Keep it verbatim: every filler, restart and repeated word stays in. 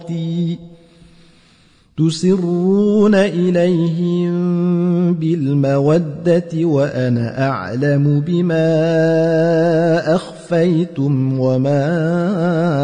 تسرون إليهم بالمودة وأنا أعلم بما أخفيتم وما